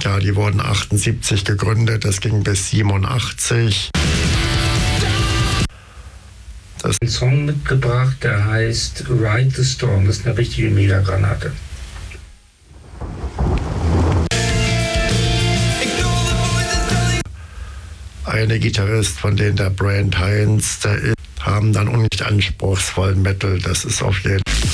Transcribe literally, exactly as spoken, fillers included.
Ja, die wurden achtundsiebzig gegründet, das ging bis siebenundachtzig. Das einen Song mitgebracht, der heißt Ride the Storm. Das ist eine richtige Megagranate. Eine Gitarrist, von denen der Brent Hines, der ist, haben dann auch nicht anspruchsvollen Metal. Das ist auf jeden Fall